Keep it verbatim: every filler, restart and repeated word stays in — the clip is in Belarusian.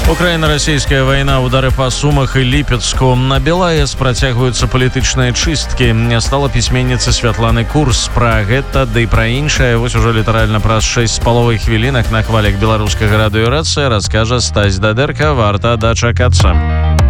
Украіна-расійская вайна, удары па Сумах і Ліпецку. На БелАЭС працягваюцца палітычныя чысткі. Не стала пісьменніцы Святланы Курс. Пра гэта, ды і пра іншае вось ужо літаральна праз шэсць з паловай хвілінах на хвалях беларускага радыёрацыя раскажа Стась Дадэрка. Варта дачакацца.